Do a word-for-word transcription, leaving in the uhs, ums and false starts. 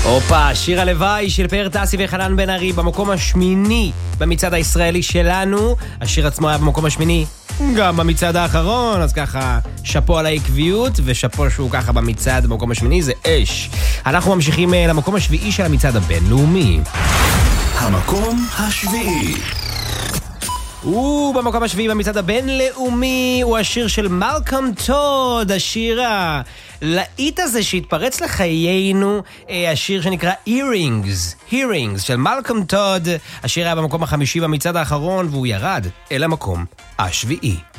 אופה, שיר הלוואי של פאר טסי וחנן בן ארי במקום השמיני במצעד הישראלי שלנו. השיר עצמו היה במקום השמיני גם במצעד האחרון, אז ככה שפו על העקביות ושפו שהוא ככה במצעד במקום השמיני, זה אש. אנחנו ממשיכים למקום השביעי של המצעד הבינלאומי. המקום השביעי. ובמקום השביעי במצעד הבינלאומי הוא השיר של מלקום טוד, השיר הלהיט הזה שהתפרץ לחיינו, השיר שנקרא Earrings, Earrings של מלקום טוד. השיר היה במקום החמישי במצעד האחרון והוא ירד אל המקום השביעי.